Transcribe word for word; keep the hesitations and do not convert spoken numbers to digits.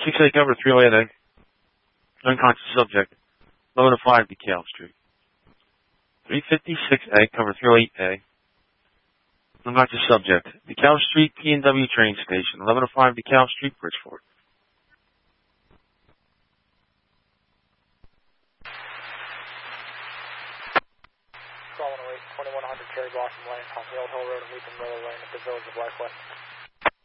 six A, cover three late A. Unconscious subject. eleven oh five DeKalb Street. three fifty-six A, cover three late A. Unconscious subject. DeKalb Street, P and W train station. eleven oh five DeKalb Street, Bridgeport. twenty-one hundred Cherry Blossom Lane, off the Old Hill Road and Weeping Willow Lane at the Village of Larkwest.